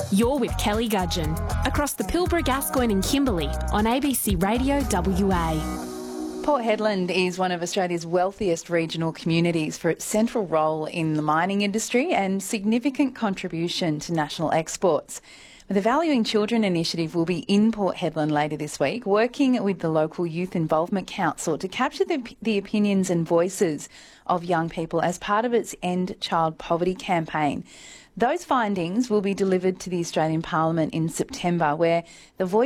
You're with Kelly Gudgeon, across the Pilbara, Gascoyne and Kimberley on ABC Radio WA. Port Hedland is one of Australia's wealthiest regional communities for its central role in the mining industry and significant contribution to national exports. The Valuing Children initiative will be in Port Hedland later this week, working with the local Youth Involvement Council to capture the opinions and voices of young people as part of its End Child Poverty campaign. Those findings will be delivered to the Australian Parliament in September, where the voice